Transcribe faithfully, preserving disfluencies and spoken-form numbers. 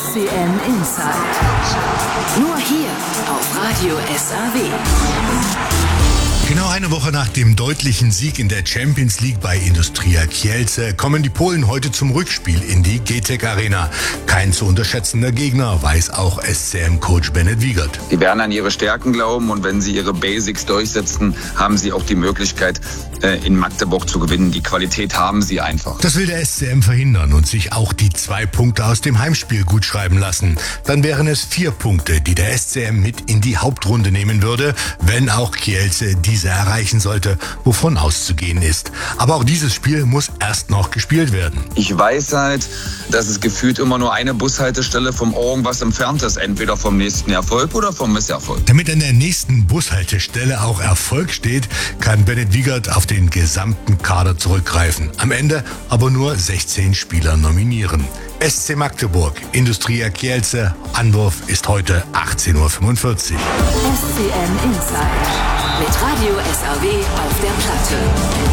S C M Inside. Nur hier auf Radio S A W. Genau eine Woche nach dem deutlichen Sieg in der Champions League bei Industria Kielce kommen die Polen heute zum Rückspiel in die G T E C Arena. Kein zu unterschätzender Gegner, weiß auch S C M-Coach Bennett Wiegert. Sie werden an ihre Stärken glauben und wenn sie ihre Basics durchsetzen, haben sie auch die Möglichkeit, in Magdeburg zu gewinnen. Die Qualität haben sie einfach. Das will der S C M verhindern und sich auch die zwei Punkte aus dem Heimspiel gut schreiben lassen. Dann wären es vier Punkte, die der S C M mit in die Hauptrunde nehmen würde, wenn auch Kielce diese erreichen sollte, wovon auszugehen ist. Aber auch dieses Spiel muss erst noch gespielt werden. Ich weiß halt, dass es gefühlt immer nur eine Bushaltestelle vom irgendwas entfernt ist, entweder vom nächsten Erfolg oder vom Misserfolg. Damit an der nächsten Bushaltestelle auch Erfolg steht, kann Bennett Wiegert auf den gesamten Kader zurückgreifen. Am Ende aber nur sechzehn Spieler nominieren. S C Magdeburg, Industria Kielce, Anwurf ist heute achtzehn Uhr fünfundvierzig. S C M Inside mit Radio S A W auf der Platte.